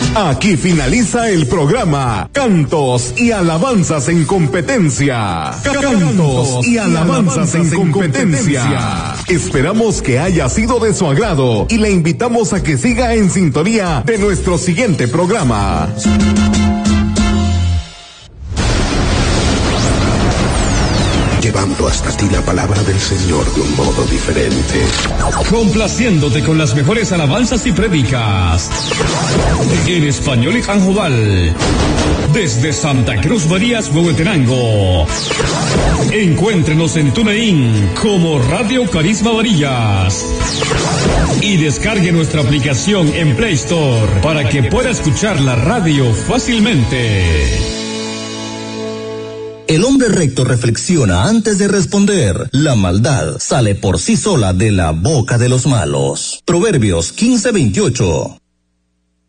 Aquí finaliza el programa Cantos y Alabanzas en Competencia. Cantos y Alabanzas en Competencia. Esperamos que haya sido de su agrado y le invitamos a que siga en sintonía de nuestro siguiente programa. Llevando hasta ti la palabra del Señor de un modo diferente. Complaciéndote con las mejores alabanzas y prédicas. En español y anjodal. Desde Santa Cruz Barías, Huehuetenango. Encuéntrenos en TuneIn como Radio Carisma Barillas. Y descargue nuestra aplicación en Play Store para que pueda escuchar la radio fácilmente. El hombre recto reflexiona antes de responder. La maldad sale por sí sola de la boca de los malos. Proverbios 15:28.